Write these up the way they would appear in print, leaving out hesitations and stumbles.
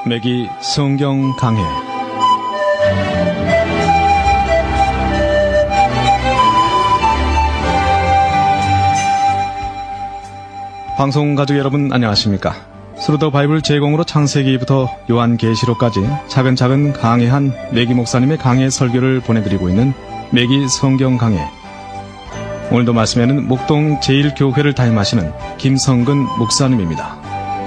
매기 성경 강해. 방송 가족 여러분 안녕하십니까? 스루더 바이블 제공으로 창세기부터 요한계시록까지 차근차근 강해한 매기 목사님의 강해 설교를 보내드리고 있는 매기 성경 강해. 오늘도 말씀에는 목동 제1교회를 담임하시는 김성근 목사님입니다.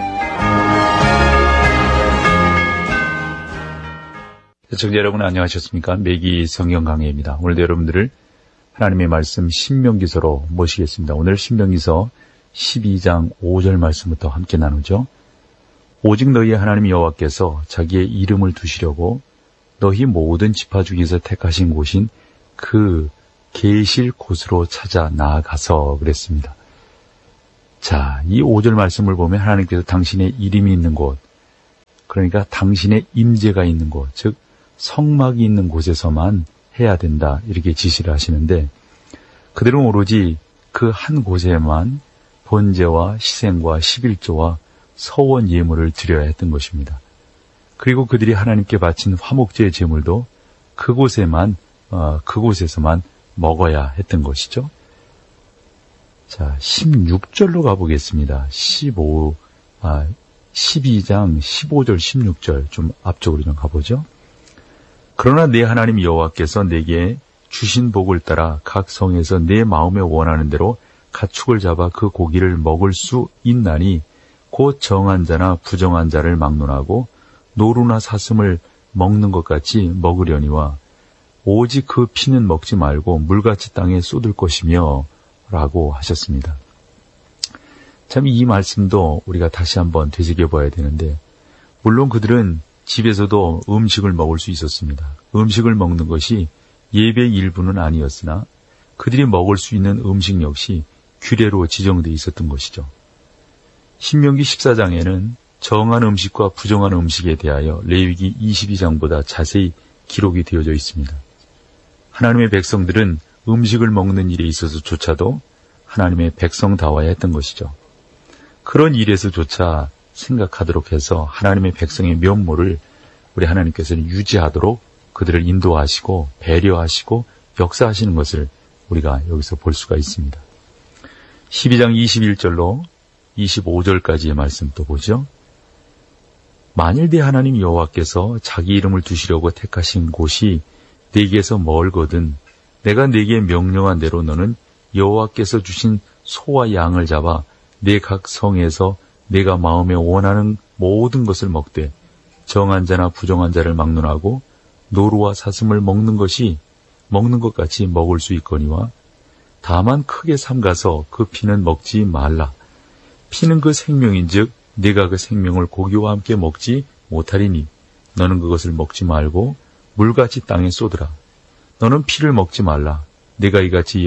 시청자 여러분 안녕하셨습니까? 매기 성경 강해입니다. 오늘도 여러분들을 하나님의 말씀 신명기서로 모시겠습니다. 오늘 신명기서 12장 5절 말씀부터 함께 나누죠. 오직 너희의 하나님 여호와께서 자기의 이름을 두시려고 너희 모든 지파 중에서 택하신 곳인 그 계실 곳으로 찾아 나아가서 그랬습니다. 자, 이 5절 말씀을 보면 하나님께서 당신의 이름이 있는 곳, 그러니까 당신의 임재가 있는 곳, 즉 성막이 있는 곳에서만 해야 된다 이렇게 지시를 하시는데, 그들은 오로지 그 한 곳에만 번제와 희생과 11조와 서원 예물을 드려야 했던 것입니다. 그리고 그들이 하나님께 바친 화목제의 제물도 그곳에서만 먹어야 했던 것이죠. 자, 16절로 가보겠습니다. 12장 15절 16절 좀 앞쪽으로 좀 가보죠. 그러나 내 하나님 여호와께서 내게 주신 복을 따라 각 성에서 내 마음에 원하는 대로 가축을 잡아 그 고기를 먹을 수 있나니 곧 정한 자나 부정한 자를 막론하고 노루나 사슴을 먹는 것 같이 먹으려니와 오직 그 피는 먹지 말고 물같이 땅에 쏟을 것이며 라고 하셨습니다. 참 이 말씀도 우리가 다시 한번 되새겨봐야 되는데, 물론 그들은 집에서도 음식을 먹을 수 있었습니다. 음식을 먹는 것이 예배의 일부는 아니었으나 그들이 먹을 수 있는 음식 역시 규례로 지정되어 있었던 것이죠. 신명기 14장에는 정한 음식과 부정한 음식에 대하여 레위기 22장보다 자세히 기록이 되어져 있습니다. 하나님의 백성들은 음식을 먹는 일에 있어서조차도 하나님의 백성다워야 했던 것이죠. 그런 일에서조차 생각하도록 해서 하나님의 백성의 면모를 우리 하나님께서는 유지하도록 그들을 인도하시고 배려하시고 역사하시는 것을 우리가 여기서 볼 수가 있습니다. 12장 21절로 25절까지의 말씀 또 보죠. 만일 내 하나님 여호와께서 자기 이름을 두시려고 택하신 곳이 네게서 멀거든 내가 네게 명령한 대로 너는 여호와께서 주신 소와 양을 잡아 내 각 성에서 내가 마음에 원하는 모든 것을 먹되 정한 자나 부정한 자를 막론하고 노루와 사슴을 먹는 것 같이 먹을 수 있거니와 다만 크게 삼가서 그 피는 먹지 말라. 피는 그 생명인즉 네가 그 생명을 고기와 함께 먹지 못하리니 너는 그것을 먹지 말고 물같이 땅에 쏟으라. 너는 피를 먹지 말라. 네가 이같이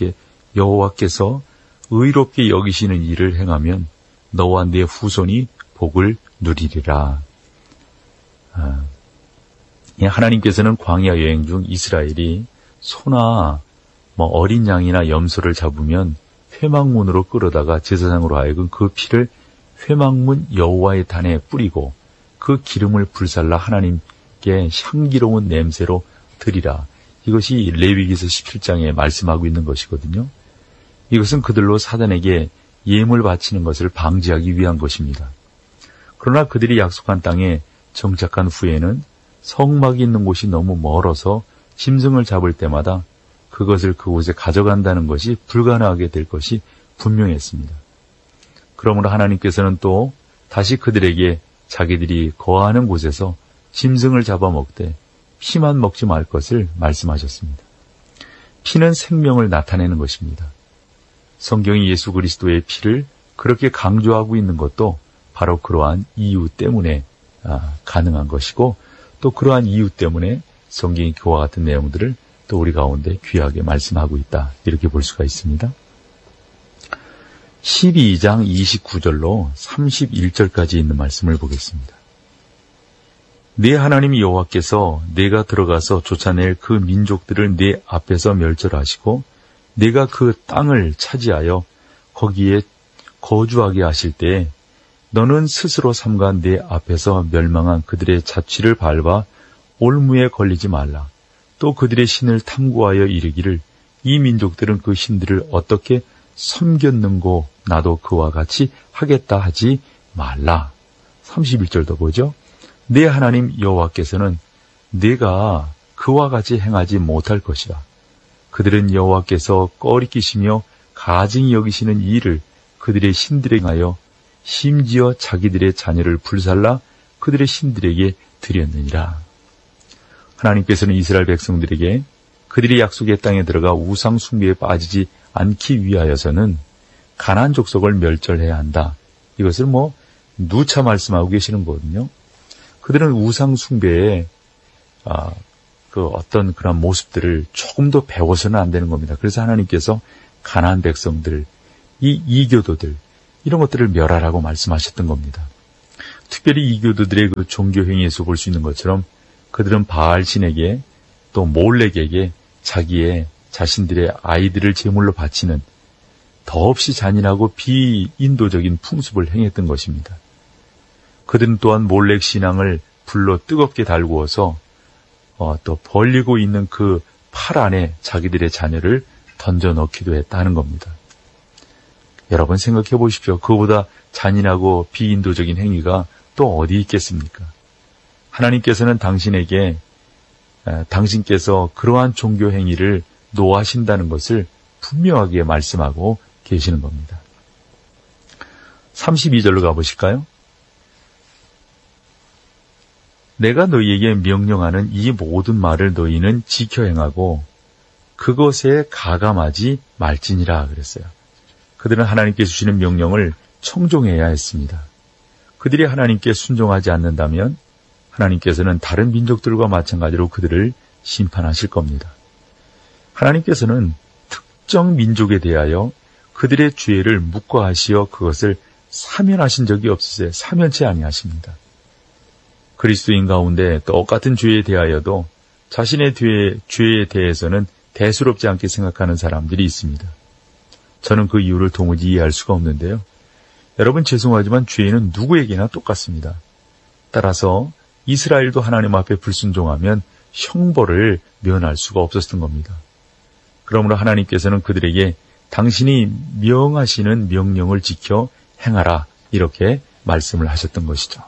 여호와께서 의롭게 여기시는 일을 행하면 너와 네 후손이 복을 누리리라. 하나님께서는 광야 여행 중 이스라엘이 소나 어린 양이나 염소를 잡으면 회막문으로 끌어다가 제사장으로 하여금 그 피를 회막문 여호와의 단에 뿌리고 그 기름을 불살라 하나님께 향기로운 냄새로 드리라. 이것이 레위기서 17장에 말씀하고 있는 것이거든요. 이것은 그들로 사단에게 예물 바치는 것을 방지하기 위한 것입니다. 그러나 그들이 약속한 땅에 정착한 후에는 성막이 있는 곳이 너무 멀어서 짐승을 잡을 때마다 그것을 그곳에 가져간다는 것이 불가능하게 될 것이 분명했습니다. 그러므로 하나님께서는 또 다시 그들에게 자기들이 거하는 곳에서 짐승을 잡아먹되 피만 먹지 말 것을 말씀하셨습니다. 피는 생명을 나타내는 것입니다. 성경이 예수 그리스도의 피를 그렇게 강조하고 있는 것도 바로 그러한 이유 때문에 가능한 것이고, 또 그러한 이유 때문에 성경이 그와 같은 내용들을 또 우리 가운데 귀하게 말씀하고 있다, 이렇게 볼 수가 있습니다. 12장 29절로 31절까지 있는 말씀을 보겠습니다. 네 하나님 여호와께서 내가 들어가서 쫓아낼 그 민족들을 네 앞에서 멸절하시고 내가 그 땅을 차지하여 거기에 거주하게 하실 때에 너는 스스로 삼가 내 앞에서 멸망한 그들의 자취를 밟아 올무에 걸리지 말라. 또 그들의 신을 탐구하여 이르기를 이 민족들은 그 신들을 어떻게 섬겼는고 나도 그와 같이 하겠다 하지 말라. 31절도 보죠. 내 하나님 여호와께서는 내가 그와 같이 행하지 못할 것이라. 그들은 여호와께서 꺼리끼시며 가증히 여기시는 이 일을 그들의 신들에게 하여 심지어 자기들의 자녀를 불살라 그들의 신들에게 드렸느니라. 하나님께서는 이스라엘 백성들에게 그들이 약속의 땅에 들어가 우상 숭배에 빠지지 않기 위하여서는 가나안 족속을 멸절해야 한다. 이것을 누차 말씀하고 계시는 거거든요. 그들은 우상 숭배에 어떤 그런 모습들을 조금 더 배워서는 안 되는 겁니다. 그래서 하나님께서 가나안 백성들, 이 이교도들 이런 것들을 멸하라고 말씀하셨던 겁니다. 특별히 이교도들의 그 종교 행위에서 볼 수 있는 것처럼 그들은 바알 신에게 또 몰렉에게 자신들의 아이들을 제물로 바치는 더없이 잔인하고 비인도적인 풍습을 행했던 것입니다. 그들은 또한 몰렉 신앙을 불로 뜨겁게 달구어서 또 벌리고 있는 그 팔 안에 자기들의 자녀를 던져 넣기도 했다는 겁니다. 여러분 생각해 보십시오. 그보다 잔인하고 비인도적인 행위가 또 어디 있겠습니까? 하나님께서는 당신께서 그러한 종교 행위를 노하신다는 것을 분명하게 말씀하고 계시는 겁니다. 32절로 가보실까요? 내가 너희에게 명령하는 이 모든 말을 너희는 지켜 행하고 그것에 가감하지 말지니라 그랬어요. 그들은 하나님께 주시는 명령을 청종해야 했습니다. 그들이 하나님께 순종하지 않는다면 하나님께서는 다른 민족들과 마찬가지로 그들을 심판하실 겁니다. 하나님께서는 특정 민족에 대하여 그들의 죄를 묵과하시어 그것을 사면하신 적이 없으세요. 사면치 아니하십니다. 그리스도인 가운데 똑같은 죄에 대하여도 자신의 죄에 대해서는 대수롭지 않게 생각하는 사람들이 있습니다. 저는 그 이유를 도무지 이해할 수가 없는데요. 여러분 죄송하지만 죄는 누구에게나 똑같습니다. 따라서 이스라엘도 하나님 앞에 불순종하면 형벌을 면할 수가 없었던 겁니다. 그러므로 하나님께서는 그들에게 당신이 명하시는 명령을 지켜 행하라 이렇게 말씀을 하셨던 것이죠.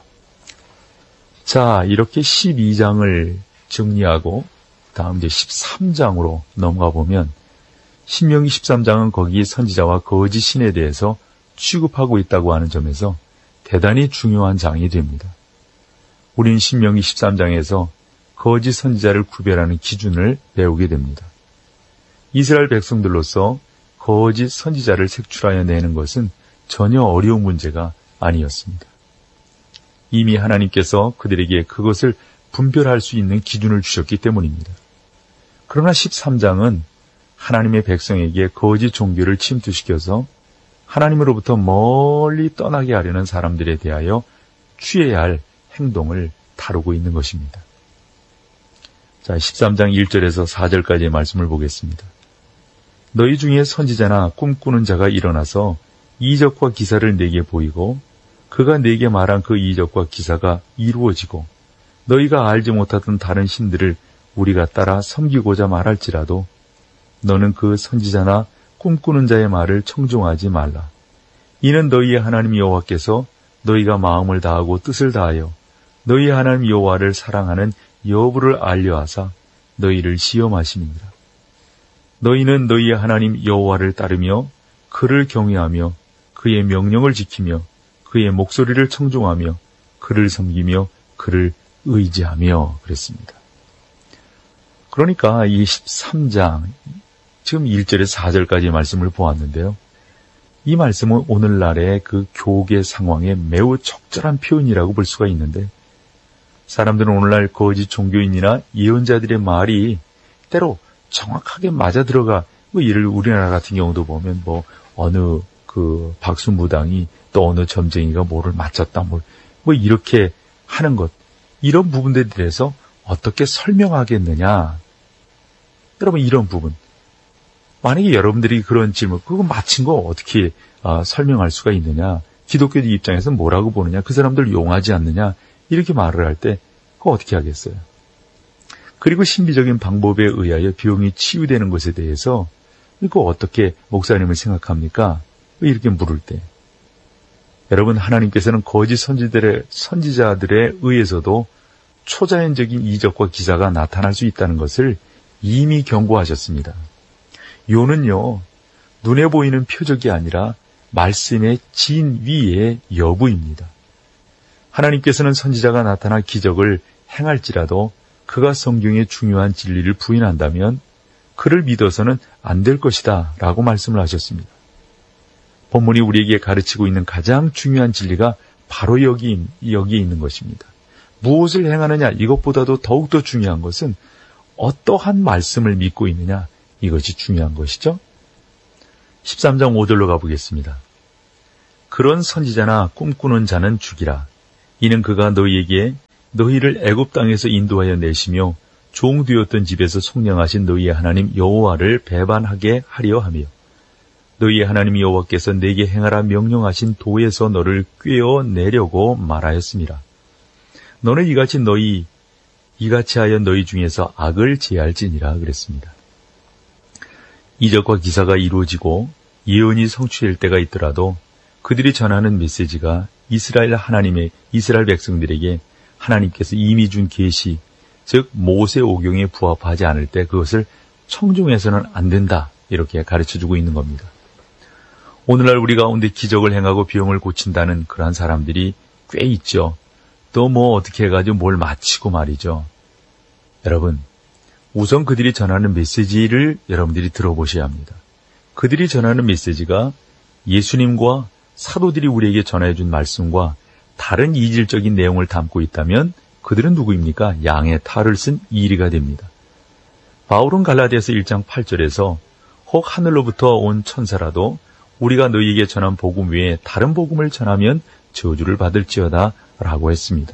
자, 이렇게 12장을 정리하고 다음 이제 13장으로 넘어가 보면 신명기 13장은 거기 선지자와 거짓 신에 대해서 취급하고 있다고 하는 점에서 대단히 중요한 장이 됩니다. 우린 신명기 13장에서 거짓 선지자를 구별하는 기준을 배우게 됩니다. 이스라엘 백성들로서 거짓 선지자를 색출하여 내는 것은 전혀 어려운 문제가 아니었습니다. 이미 하나님께서 그들에게 그것을 분별할 수 있는 기준을 주셨기 때문입니다. 그러나 13장은 하나님의 백성에게 거짓 종교를 침투시켜서 하나님으로부터 멀리 떠나게 하려는 사람들에 대하여 취해야 할 행동을 다루고 있는 것입니다. 자, 13장 1절에서 4절까지의 말씀을 보겠습니다. 너희 중에 선지자나 꿈꾸는 자가 일어나서 이적과 기사를 내게 보이고 그가 내게 말한 그 이적과 기사가 이루어지고 너희가 알지 못하던 다른 신들을 우리가 따라 섬기고자 말할지라도 너는 그 선지자나 꿈꾸는 자의 말을 청종하지 말라. 이는 너희의 하나님 여호와께서 너희가 마음을 다하고 뜻을 다하여 너희 하나님 여호와를 사랑하는 여부를 알려하사 너희를 시험하심이니라. 너희는 너희의 하나님 여호와를 따르며 그를 경외하며 그의 명령을 지키며 그의 목소리를 청종하며 그를 섬기며 그를 의지하며 그랬습니다. 그러니까 이 13장 지금 1절에서 4절까지의 말씀을 보았는데요. 이 말씀은 오늘날의 그 교계 상황에 매우 적절한 표현이라고 볼 수가 있는데 사람들은 오늘날 거짓 종교인이나 예언자들의 말이 때로 정확하게 맞아 들어가 예를 우리나라 같은 경우도 보면 어느 그 박수무당이 또 어느 점쟁이가 뭐를 맞췄다 이렇게 하는 것 이런 부분들에 대해서 어떻게 설명하겠느냐. 여러분 이런 부분 만약에 여러분들이 그런 질문 그거 맞힌 거 어떻게 설명할 수가 있느냐 기독교 입장에서 뭐라고 보느냐, 그 사람들 용하지 않느냐, 이렇게 말을 할 때 그거 어떻게 하겠어요? 그리고 신비적인 방법에 의하여 병이 치유되는 것에 대해서 이거 어떻게 목사님을 생각합니까? 이렇게 물을 때, 여러분, 하나님께서는 거짓 선지자들에 의해서도 초자연적인 이적과 기사가 나타날 수 있다는 것을 이미 경고하셨습니다. 요는요, 눈에 보이는 표적이 아니라 말씀의 진위의 여부입니다. 하나님께서는 선지자가 나타나 기적을 행할지라도 그가 성경의 중요한 진리를 부인한다면 그를 믿어서는 안 될 것이다 라고 말씀을 하셨습니다. 본문이 우리에게 가르치고 있는 가장 중요한 진리가 바로 여기에 있는 것입니다. 무엇을 행하느냐, 이것보다도 더욱더 중요한 것은 어떠한 말씀을 믿고 있느냐, 이것이 중요한 것이죠. 13장 5절로 가보겠습니다. 그런 선지자나 꿈꾸는 자는 죽이라. 이는 그가 너희에게 너희를 애굽 땅에서 인도하여 내시며 종되었던 집에서 속량하신 너희의 하나님 여호와를 배반하게 하려 하며 너희의 하나님 여호와께서 내게 행하라 명령하신 도에서 너를 꿰어내려고 말하였습니다. 너는 이같이 하여 너희 중에서 악을 제할지니라 그랬습니다. 이적과 기사가 이루어지고 예언이 성취될 때가 있더라도 그들이 전하는 메시지가 이스라엘 백성들에게 하나님께서 이미 준 계시, 즉 모세 오경에 부합하지 않을 때 그것을 청중해서는 안 된다, 이렇게 가르쳐주고 있는 겁니다. 오늘날 우리 가운데 기적을 행하고 병을 고친다는 그러한 사람들이 꽤 있죠. 또 어떻게 해가지고 뭘 마치고 말이죠. 여러분, 우선 그들이 전하는 메시지를 여러분들이 들어보셔야 합니다. 그들이 전하는 메시지가 예수님과 사도들이 우리에게 전해준 말씀과 다른 이질적인 내용을 담고 있다면 그들은 누구입니까? 양의 탈을 쓴 이리가 됩니다. 바울은 갈라디아서 1장 8절에서 혹 하늘로부터 온 천사라도 우리가 너희에게 전한 복음 외에 다른 복음을 전하면 저주를 받을지어다 라고 했습니다.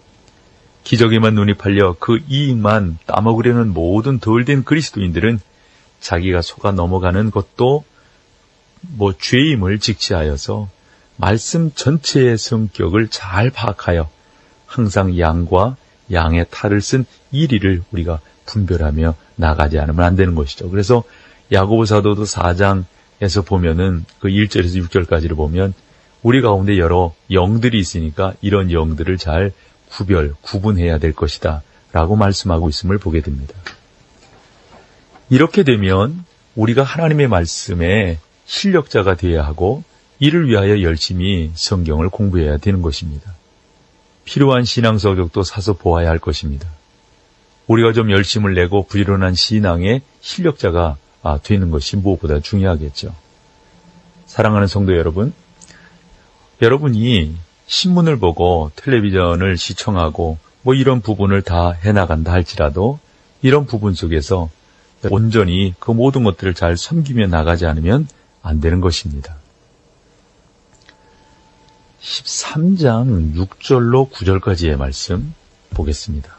기적에만 눈이 팔려 그 이익만 따먹으려는 모든 덜된 그리스도인들은 자기가 속아 넘어가는 것도 죄임을 직시하여서 말씀 전체의 성격을 잘 파악하여 항상 양과 양의 탈을 쓴 이리를 우리가 분별하며 나가지 않으면 안 되는 것이죠. 그래서 야고보 사도도 4장에서 보면은 그 1절에서 6절까지를 보면 우리 가운데 여러 영들이 있으니까 이런 영들을 잘 구분해야 될 것이다 라고 말씀하고 있음을 보게 됩니다. 이렇게 되면 우리가 하나님의 말씀에 실력자가 되어야 하고 이를 위하여 열심히 성경을 공부해야 되는 것입니다. 필요한 신앙 서적도 사서 보아야 할 것입니다. 우리가 좀 열심을 내고 부지런한 신앙의 실력자가 되는 것이 무엇보다 중요하겠죠. 사랑하는 성도 여러분, 여러분이 신문을 보고 텔레비전을 시청하고 이런 부분을 다 해나간다 할지라도 이런 부분 속에서 온전히 그 모든 것들을 잘 섬기며 나가지 않으면 안 되는 것입니다. 13장 6절로 9절까지의 말씀 보겠습니다.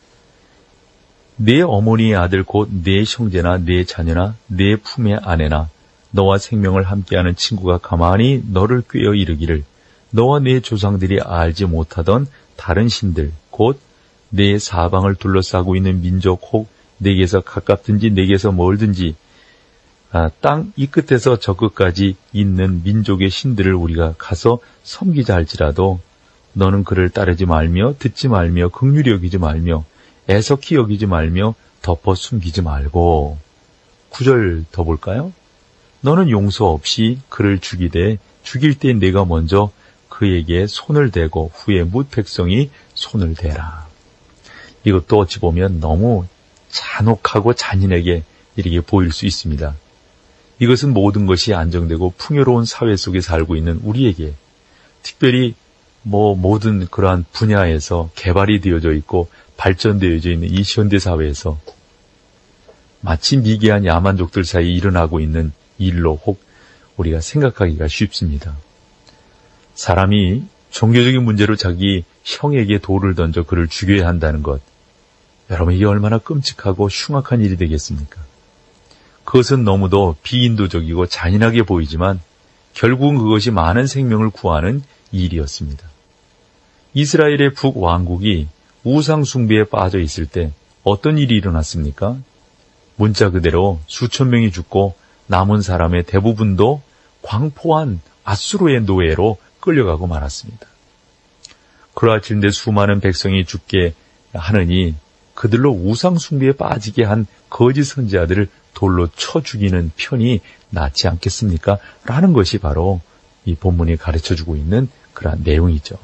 내 어머니의 아들 곧 내 형제나 내 자녀나 내 품의 아내나 너와 생명을 함께하는 친구가 가만히 너를 꾀어 이르기를 너와 내 조상들이 알지 못하던 다른 신들 곧 내 사방을 둘러싸고 있는 민족 혹 내게서 가깝든지 내게서 멀든지 땅 이 끝에서 저 끝까지 있는 민족의 신들을 우리가 가서 섬기자 할지라도 너는 그를 따르지 말며 듣지 말며 긍휼히 여기지 말며 애석히 여기지 말며 덮어 숨기지 말고. 9절 더 볼까요? 너는 용서 없이 그를 죽이되 죽일 때 내가 먼저 그에게 손을 대고 후에 뭇 백성이 손을 대라. 이것도 어찌 보면 너무 잔혹하고 잔인하게 이렇게 보일 수 있습니다. 이것은 모든 것이 안정되고 풍요로운 사회 속에 살고 있는 우리에게 특별히 모든 그러한 분야에서 개발이 되어져 있고 발전되어져 있는 이 현대사회에서 마치 미개한 야만족들 사이에 일어나고 있는 일로 혹 우리가 생각하기가 쉽습니다. 사람이 종교적인 문제로 자기 형에게 돌을 던져 그를 죽여야 한다는 것, 여러분 이게 얼마나 끔찍하고 흉악한 일이 되겠습니까? 그것은 너무도 비인도적이고 잔인하게 보이지만 결국은 그것이 많은 생명을 구하는 일이었습니다. 이스라엘의 북왕국이 우상 숭배에 빠져 있을 때 어떤 일이 일어났습니까? 문자 그대로 수천 명이 죽고 남은 사람의 대부분도 광포한 아수르의 노예로 끌려가고 말았습니다. 그러하칠는데 수많은 백성이 죽게 하느니 그들로 우상 숭배에 빠지게 한 거짓 선지자들을 돌로 쳐 죽이는 편이 낫지 않겠습니까? 라는 것이 바로 이 본문이 가르쳐주고 있는 그러한 내용이죠.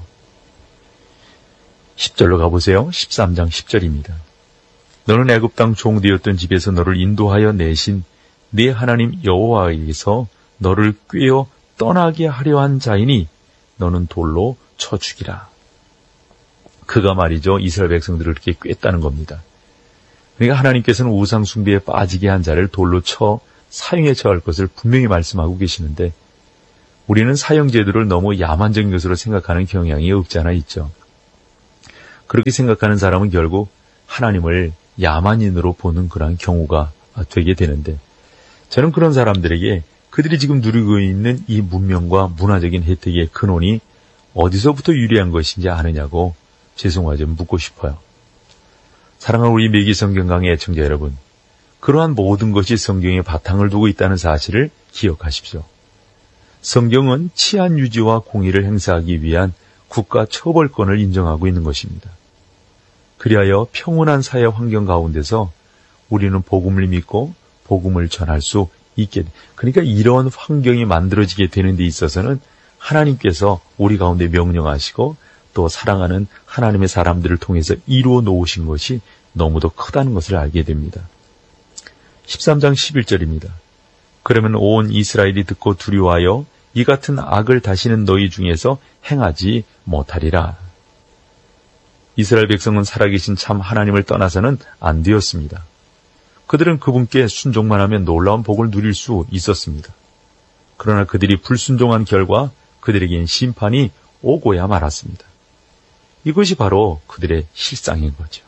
10절로 가보세요. 13장 10절입니다. 너는 애굽 땅 종되었던 집에서 너를 인도하여 내신 네 하나님 여호와에게서 너를 꾀어 떠나게 하려 한 자이니 너는 돌로 쳐 죽이라. 그가 말이죠. 이스라엘 백성들을 그렇게 꾀했다는 겁니다. 그러니까 하나님께서는 우상 숭배에 빠지게 한 자를 돌로 쳐 사형에 처할 것을 분명히 말씀하고 계시는데 우리는 사형 제도를 너무 야만적인 것으로 생각하는 경향이 없지 않아 있죠. 그렇게 생각하는 사람은 결국 하나님을 야만인으로 보는 그런 경우가 되게 되는데 저는 그런 사람들에게 그들이 지금 누리고 있는 이 문명과 문화적인 혜택의 근원이 어디서부터 유래한 것인지 아느냐고 죄송하지만 묻고 싶어요. 사랑하는 우리 매기 성경 강의 애청자 여러분, 그러한 모든 것이 성경에 바탕을 두고 있다는 사실을 기억하십시오. 성경은 치안 유지와 공의를 행사하기 위한 국가 처벌권을 인정하고 있는 것입니다. 그리하여 평온한 사회 환경 가운데서 우리는 복음을 믿고 복음을 전할 수 있게 돼. 그러니까 이런 환경이 만들어지게 되는 데 있어서는 하나님께서 우리 가운데 명령하시고 또 사랑하는 하나님의 사람들을 통해서 이루어 놓으신 것이 너무도 크다는 것을 알게 됩니다. 13장 11절입니다. 그러면 온 이스라엘이 듣고 두려워하여 이 같은 악을 다시는 너희 중에서 행하지 못하리라. 이스라엘 백성은 살아계신 참 하나님을 떠나서는 안 되었습니다. 그들은 그분께 순종만 하면 놀라운 복을 누릴 수 있었습니다. 그러나 그들이 불순종한 결과 그들에겐 심판이 오고야 말았습니다. 이것이 바로 그들의 실상인 거죠.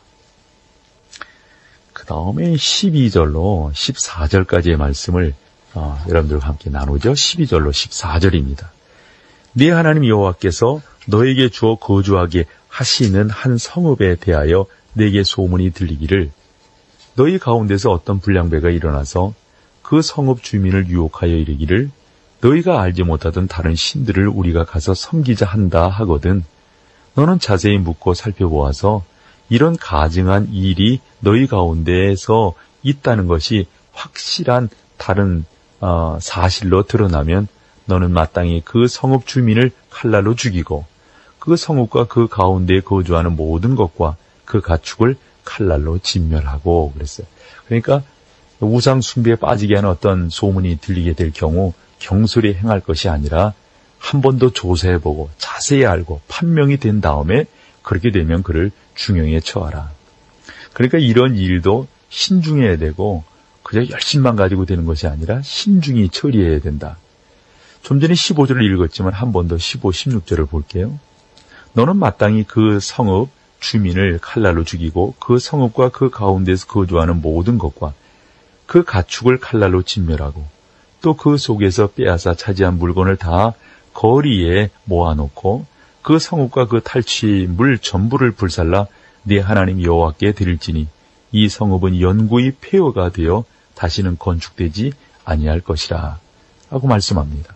그 다음에 12절로 14절까지의 말씀을 여러분들과 함께 나누죠. 12절로 14절입니다. 네 하나님 여호와께서 너에게 주어 거주하게 하시는 한 성읍에 대하여 내게 소문이 들리기를 너희 가운데서 어떤 불량배가 일어나서 그 성읍 주민을 유혹하여 이르기를 너희가 알지 못하던 다른 신들을 우리가 가서 섬기자 한다 하거든 너는 자세히 묻고 살펴보아서 이런 가증한 일이 너희 가운데에서 있다는 것이 확실한 다른 사실로 드러나면 너는 마땅히 그 성읍 주민을 칼날로 죽이고 그 성읍과 그 가운데에 거주하는 모든 것과 그 가축을 칼날로 진멸하고 그랬어요. 그러니까 우상 숭배에 빠지게 하는 어떤 소문이 들리게 될 경우 경솔히 행할 것이 아니라 한 번 더 조사해보고 자세히 알고 판명이 된 다음에 그렇게 되면 그를 중형에 처하라. 그러니까 이런 일도 신중해야 되고 그저 열심만 가지고 되는 것이 아니라 신중히 처리해야 된다. 좀 전에 15절을 읽었지만 한 번 더 15, 16절을 볼게요. 너는 마땅히 그 성읍 주민을 칼날로 죽이고 그 성읍과 그 가운데서 거주하는 모든 것과 그 가축을 칼날로 진멸하고 또 그 속에서 빼앗아 차지한 물건을 다 거리에 모아놓고 그 성읍과 그 탈취물 전부를 불살라 네 하나님 여호와께 드릴지니 이 성읍은 영구히 폐허가 되어 다시는 건축되지 아니할 것이라 하고 말씀합니다.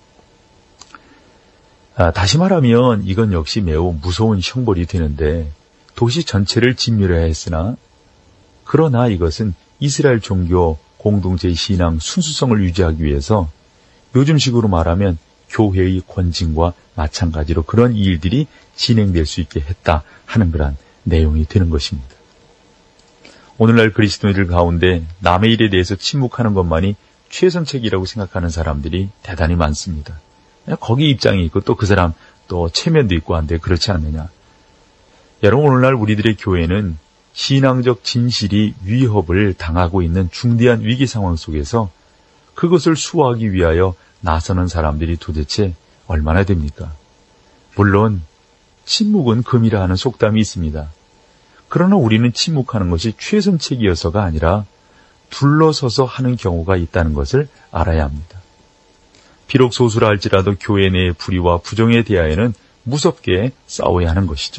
다시 말하면 이건 역시 매우 무서운 형벌이 되는데 도시 전체를 진멸해야 했으나 그러나 이것은 이스라엘 종교 공동체의 신앙 순수성을 유지하기 위해서 요즘식으로 말하면 교회의 권징과 마찬가지로 그런 일들이 진행될 수 있게 했다 하는 그런 내용이 되는 것입니다. 오늘날 그리스도인들 가운데 남의 일에 대해서 침묵하는 것만이 최선책이라고 생각하는 사람들이 대단히 많습니다. 거기 입장이 있고 또 그 사람 또 체면도 있고 한데 그렇지 않느냐. 여러분 오늘날 우리들의 교회는 신앙적 진실이 위협을 당하고 있는 중대한 위기 상황 속에서 그것을 수호하기 위하여 나서는 사람들이 도대체 얼마나 됩니까? 물론 침묵은 금이라 하는 속담이 있습니다. 그러나 우리는 침묵하는 것이 최선책이어서가 아니라 둘러서서 하는 경우가 있다는 것을 알아야 합니다. 비록 소수라 할지라도 교회 내의 불의와 부정에 대하여는 무섭게 싸워야 하는 것이죠.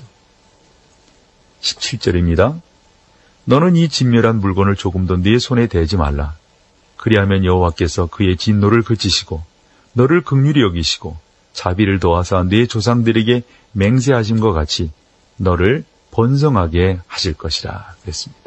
17절입니다. 너는 이 진멸한 물건을 조금도 네 손에 대지 말라. 그리하면 여호와께서 그의 진노를 그치시고 너를 긍휼히 여기시고 자비를 더하사 네 조상들에게 맹세하신 것 같이 너를 번성하게 하실 것이라 그랬습니다.